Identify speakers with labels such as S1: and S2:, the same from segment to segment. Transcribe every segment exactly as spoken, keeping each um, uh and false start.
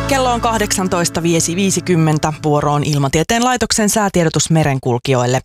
S1: Kello on kahdeksantoista viisikymmentä. Vuoro on Ilmatieteen laitoksen säätiedotus merenkulkijoille.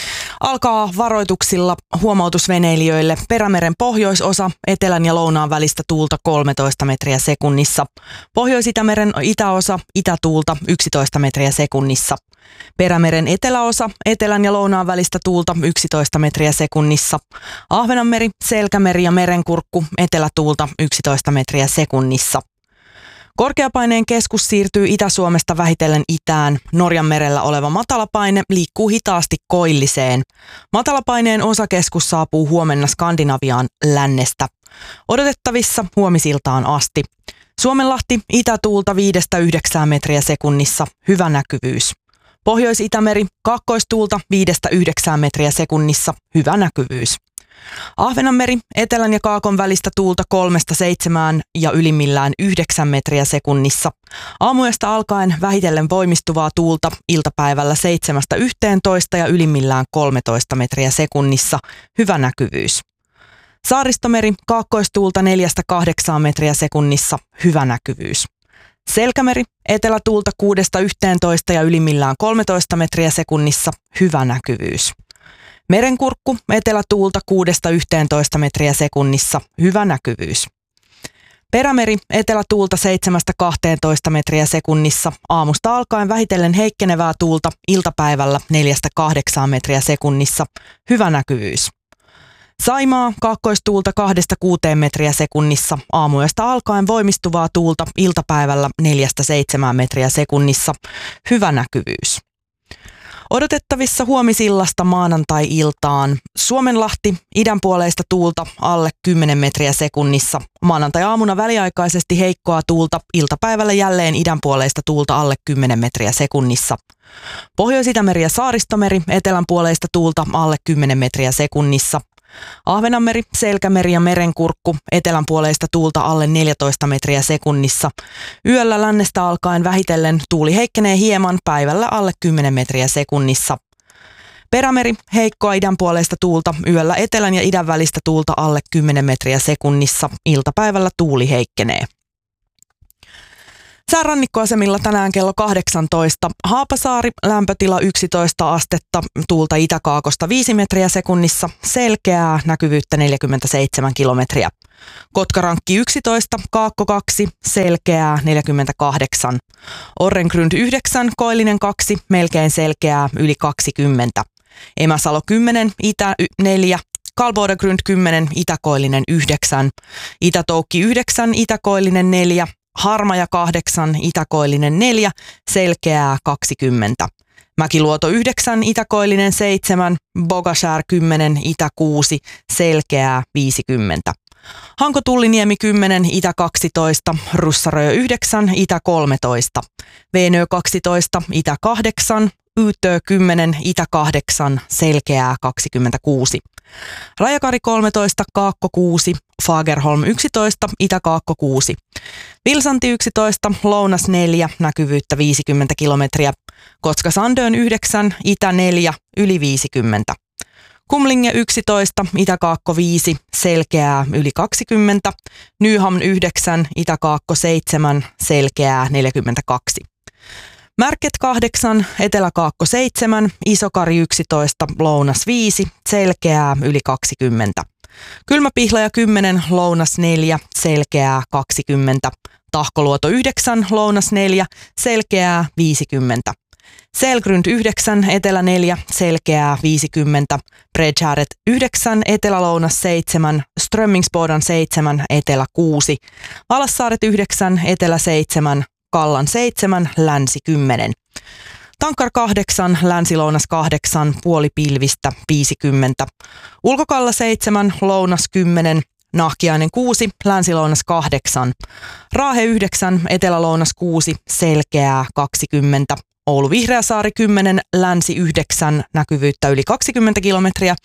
S1: Alkaa varoituksilla huomautusveneilijöille Perämeren pohjoisosa, etelän ja lounaan välistä tuulta kolmetoista metriä sekunnissa. Pohjois-Itämeren itäosa, itätuulta yksitoista metriä sekunnissa. Perämeren eteläosa, etelän ja lounaan välistä tuulta yksitoista metriä sekunnissa. Ahvenanmeri, Selkämeri ja Merenkurkku, etelätuulta yksitoista metriä sekunnissa. Korkeapaineen keskus siirtyy Itä-Suomesta vähitellen itään. Norjanmerellä oleva matalapaine liikkuu hitaasti koilliseen. Matalapaineen osakeskus saapuu huomenna Skandinaviaan lännestä. Odotettavissa huomisiltaan asti. Suomenlahti, itätuulta viidestä yhdeksään metriä sekunnissa, hyvä näkyvyys. Pohjois-Itämeri, kaakkoistuulta viidestä yhdeksään metriä sekunnissa, hyvä näkyvyys. Ahvenanmeri, etelän ja kaakon välistä tuulta kolmesta seitsemään ja ylimmillään yhdeksän metriä sekunnissa. Aamuyöstä alkaen vähitellen voimistuvaa tuulta iltapäivällä seitsemästä yhteentoista ja ylimmillään kolmetoista metriä sekunnissa, hyvä näkyvyys. Saaristomeri, kaakkoistuulta neljästä kahdeksaan metriä sekunnissa, hyvä näkyvyys. Selkämeri, etelätuulta kuudesta yhteentoista ja ylimmillään kolmetoista metriä sekunnissa, hyvä näkyvyys. Merenkurkku, etelätuulta kuudesta yhteentoista metriä sekunnissa, hyvä näkyvyys. Perämeri, etelätuulta seitsemästä kahteentoista metriä sekunnissa, aamusta alkaen vähitellen heikkenevää tuulta iltapäivällä neljästä kahdeksaan metriä sekunnissa, hyvä näkyvyys. Saimaa, kaakkoistuulta kahdesta kuuteen metriä sekunnissa, aamuyöstä alkaen voimistuvaa tuulta iltapäivällä neljästä seitsemään metriä sekunnissa, hyvä näkyvyys. Odotettavissa huomisillasta maanantai-iltaan. Suomenlahti, idänpuoleista tuulta alle kymmenen metriä sekunnissa. Maanantai-aamuna väliaikaisesti heikkoa tuulta, iltapäivällä jälleen idänpuoleista tuulta alle kymmenen metriä sekunnissa. Pohjois-Itämeri ja Saaristomeri, etelänpuoleista tuulta alle kymmenen metriä sekunnissa. Ahvenanmeri, Selkämeri ja Merenkurkku, etelänpuoleista tuulta alle neljätoista metriä sekunnissa. Yöllä lännestä alkaen vähitellen tuuli heikkenee hieman, päivällä alle kymmenen metriä sekunnissa. Perämeri, heikkoa idänpuoleista tuulta, yöllä etelän ja idän välistä tuulta alle kymmenen metriä sekunnissa. Iltapäivällä tuuli heikkenee. Säärannikkoasemilla tänään kello kahdeksantoista. Haapasaari, lämpötila yksitoista astetta, tuulta itäkaakosta viisi metriä sekunnissa, selkeää, näkyvyyttä neljäkymmentäseitsemän kilometriä. Kotkarankki yksitoista, Kaakko kaksi, selkeää, neljäkymmentäkahdeksan. Orrengrund yhdeksän, Koillinen kaksi, melkein selkeää, yli kaksikymmentä. Emäsalo kymmenen, Itä neljä, Kalbodagrund kymmenen, Itäkoillinen yhdeksän. Itätoukki yhdeksän, Itäkoillinen neljä. Harmaja kahdeksan, Itäkoillinen neljä, selkeää kaksikymmentä. Mäkiluoto yhdeksän, Itäkoillinen seitsemän, Bogaskär kymmenen, Itä kuusi, selkeää viisikymmentä. Hanko-Tulliniemi kymmenen, Itä kaksitoista, Russarö yhdeksän, Itä kolmetoista. Veenö kaksitoista, Itä kahdeksan, Yytö kymmenen, Itä kahdeksan, selkeää kaksikymmentäkuusi. Rajakari kolmetoista, Kaakko kuusi, Fagerholm yksitoista, Itä-Kaakko kuusi. Vilsanti yksitoista, Lounas neljä, näkyvyyttä viisikymmentä kilometriä. Kotka-Sandön yhdeksän, Itä neljä, yli viisikymmentä. Kumlinge yksitoista, Itä-Kaakko viisi, selkeää yli kaksikymmentä. Nyhamn yhdeksän, Itä-Kaakko seitsemän, selkeää neljäkymmentäkaksi. Märket kahdeksan, Etelä-Kaakko seitsemän, Isokari yksitoista, Lounas viisi, selkeää yli kaksikymmentä. Kylmäpihlaja kymmenen, Lounas neljä, selkeää kaksikymmentä. Tahkoluoto yhdeksän, Lounas neljä, selkeää viisikymmentä. Selgrund yhdeksän, Etelä neljä, selkeää viisikymmentä. Bredshäret yhdeksän, Etelä-Lounas seitsemän, Strömmingsbodan seitsemän, Etelä kuusi. Valassaaret yhdeksän, Etelä seitsemän, Kallan seitsemän, Länsi kymmenen. Tankar kahdeksan, Länsi-Lounas kahdeksan, puoli pilvistä viisikymmentä. Ulkokalla seitsemän, Lounas kymmenen, Nahkiainen kuusi, Länsi-Lounas kahdeksan. Raahe yhdeksän, Etelä-Lounas kuusi, selkeää kaksikymmentä. Oulu Vihreäsaari kymmenen, Länsi yhdeksän, näkyvyyttä yli kaksikymmentä kilometriä.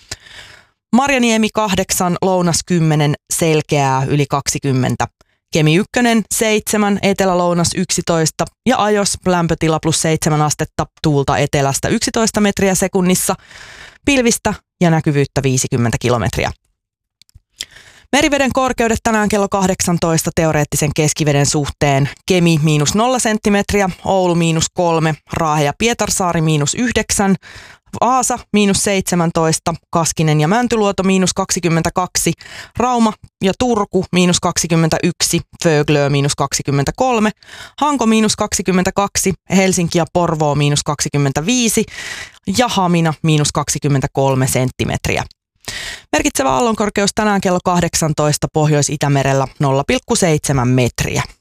S1: Marjaniemi kahdeksan, Lounas kymmenen, selkeää yli kaksikymmentä. Kemi ykkönen, seitsemän, Etelä-Lounas yksitoista ja Ajos lämpötila plus seitsemän astetta, tuulta etelästä yksitoista metriä sekunnissa, pilvistä ja näkyvyyttä viisikymmentä kilometriä. Meriveden korkeudet tänään kello kahdeksantoista teoreettisen keskiveden suhteen. Kemi miinus nolla senttimetriä, Oulu miinus kolme, Raahe ja Pietarsaari miinus yhdeksän, Vaasa miinus seitsemäntoista, Kaskinen ja Mäntyluoto miinus kaksikymmentäkaksi, Rauma ja Turku miinus kaksikymmentäyksi, Föglö miinus kaksikymmentäkolme, Hanko miinus kaksikymmentäkaksi, Helsinki ja Porvoo miinus kaksikymmentäviisi ja Hamina miinus kaksikymmentäkolme senttimetriä. Merkitsevä aallonkorkeus tänään kello kahdeksantoista Pohjois-Itämerellä nolla pilkku seitsemän metriä.